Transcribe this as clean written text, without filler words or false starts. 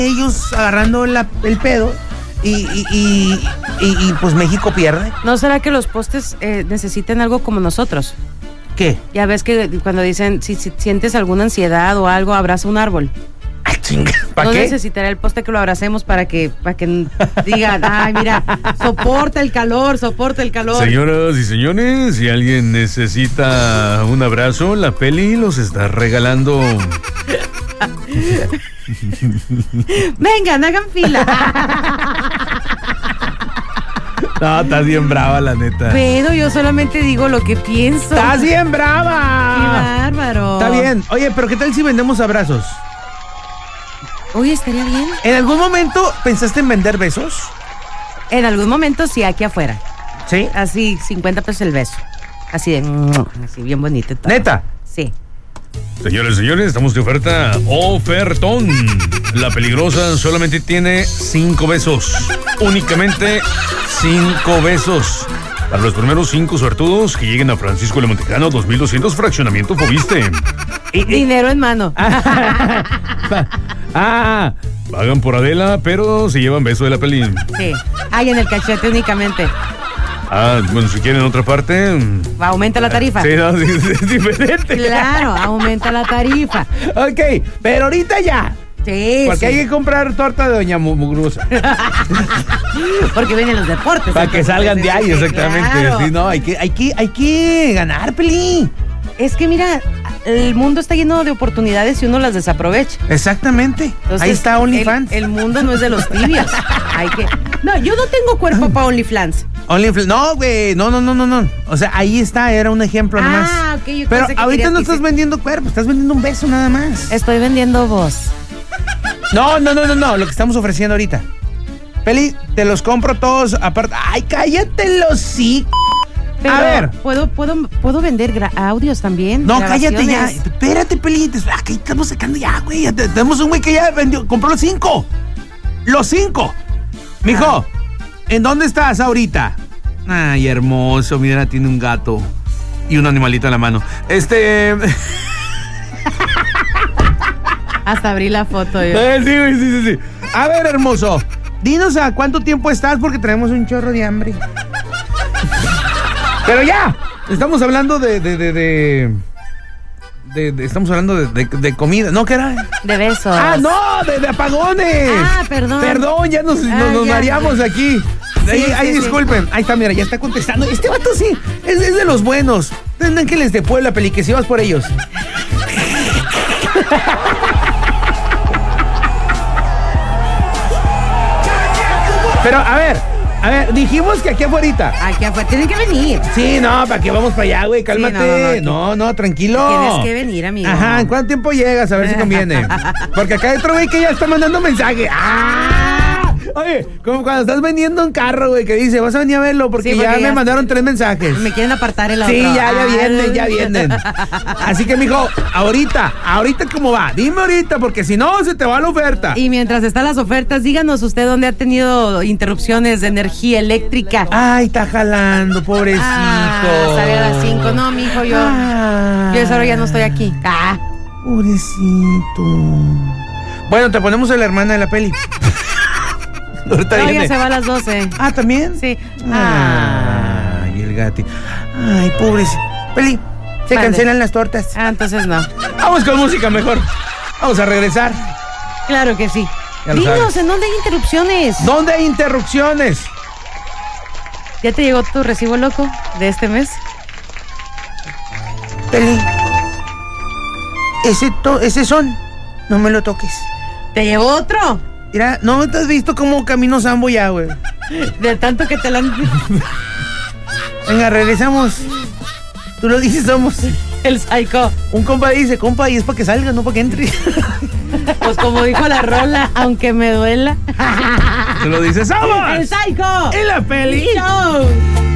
ellos agarrando el pedo y pues México pierde. ¿No será que los postes necesiten algo como nosotros? ¿Qué? Ya ves que cuando dicen, si sientes alguna ansiedad o algo, abraza un árbol. ¡Ay, chinga! ¿Para no qué? Necesitará el poste que lo abracemos para que digan, ay, mira, soporta el calor. Señoras y señores, si alguien necesita un abrazo, la Peli los está regalando. Vengan, hagan fila. No, estás bien brava, la neta. Pero yo solamente digo lo que pienso. ¡Estás bien brava! ¡Qué bárbaro! Está bien. Oye, pero ¿qué tal si vendemos abrazos? Oye, estaría bien. ¿En algún momento pensaste en vender besos? En algún momento sí, aquí afuera. ¿Sí? Así, 50 pesos el beso. Así de... Así, bien bonito. Todo. ¿Neta? Sí. Señores y señores, estamos de oferta. Ofertón. La Peligrosa solamente tiene 5 besos. Únicamente 5 besos. Para los primeros 5 suertudos que lleguen a Francisco de Montejano, 2200 fraccionamiento Fobiste. Dinero en mano. Pagan por Adela, pero se llevan beso de la Peli. Sí. Ay, en el cachete únicamente. Bueno, si quieren otra parte... Aumenta la tarifa. Sí, no, es diferente. Claro, aumenta la tarifa. Ok, pero ahorita ya. Sí, Porque hay que comprar torta de Doña Mugruza. Porque vienen los deportes. Para que salgan de ahí, exactamente. Claro. Sí, no, hay que ganar, Peli. Es que mira, el mundo está lleno de oportunidades y uno las desaprovecha. Exactamente. Entonces, ahí está OnlyFans. El mundo no es de los tibios. No, yo no tengo cuerpo para OnlyFans. No, güey, no. O sea, ahí está, era un ejemplo nomás. Ok, yo pero pensé que ahorita querías no que estás sí. vendiendo cuerpo, estás vendiendo un beso nada más. Estoy vendiendo voz. No, lo que estamos ofreciendo ahorita. Peli, te los compro todos aparte. Ay, cállate los sí. Pero a ver. ¿Puedo vender audios también? No, cállate ya. Grabaciones. Espérate, Peli. Aquí estamos sacando ya, güey. Ya tenemos un güey que ya vendió, compró los 5. Los 5. Mijo, ¿en dónde estás ahorita? Ay, hermoso. Mira, tiene un gato y un animalito en la mano. Hasta abrí la foto yo. Sí. A ver, hermoso. Dinos a cuánto tiempo estás porque tenemos un chorro de hambre. Pero ya. Estamos hablando estamos hablando de comida. ¿No, qué era? De besos. No, de apagones. Perdón. Perdón, ya nos mareamos aquí. Ahí disculpen. Ahí está, mira, ya está contestando. Este vato sí, es de los buenos. Es de Ángeles de Puebla, Peli, que si vas por ellos. Pero, a ver, dijimos que aquí afuera. Aquí afuera, tienen que venir. Sí, no, ¿para qué vamos para allá, güey? Cálmate. Sí, no, tranquilo. Tienes que venir, amigo. Ajá, ¿en cuánto tiempo llegas? A ver si conviene. Porque acá hay otro güey que ya está mandando mensaje. Oye, como cuando estás vendiendo un carro, güey, que dice, vas a venir a verlo porque ya me mandaron 3 mensajes. Me quieren apartar el otro. Sí, ya vienen. Así que, mijo, ahorita, ¿cómo va? Dime ahorita, porque si no, se te va la oferta. Y mientras están las ofertas, díganos usted dónde ha tenido interrupciones de energía eléctrica. Ay, está jalando, pobrecito. Sale a las 5. No, mijo, yo a esa hora ya no estoy aquí. Pobrecito. Bueno, te ponemos a la hermana de la Peli. Ahorita No, viene. ya se va a las 12. ¿También? Sí. Ay, el gati. Ay, pobrecito. Peli, se Vale. cancelan las tortas. Entonces no. Vamos con música mejor. Vamos a regresar. Claro que sí. Ya lo Dinos, sabes. ¿en dónde hay interrupciones? ¿Dónde hay interrupciones? ¿Ya te llegó tu recibo loco de este mes? Peli. Ese son. No me lo toques. ¿Te llegó otro? Mira, ¿no te has visto cómo camino Sambo ya, güey? De tanto que te la han... Venga, regresamos. Tú lo dices, somos. El psycho. Un compa dice, compa, y es para que salga, no para que entre. Pues como dijo la rola, aunque me duela. Tú lo dices, somos. El psycho. En la Peli. Show.